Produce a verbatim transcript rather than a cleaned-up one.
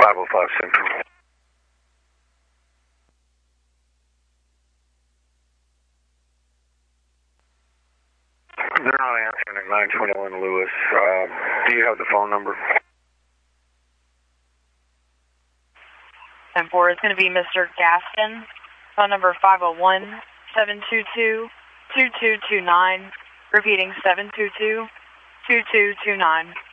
five oh five Central. They're not answering at nine twenty-one Lewis. Uh, do you have the phone number? ten four is going to be Mister Gaston. Phone number five oh one, seven two two, two two two nine. Repeating seven two two, two two two nine.